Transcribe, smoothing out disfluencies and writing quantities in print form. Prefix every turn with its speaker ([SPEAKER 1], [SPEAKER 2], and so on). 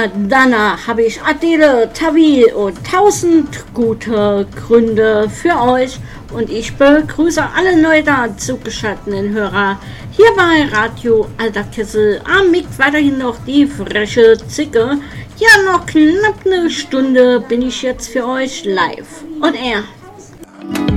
[SPEAKER 1] Aber danach habe ich Adele, Tavi und 1000 gute Gründe für euch. Und ich begrüße alle neu dazugeschalteten Hörer hier bei Radio Alter Kessel. Am Mic weiterhin noch die freche Zicke. Ja, noch knapp eine Stunde bin ich jetzt für euch live. Und er.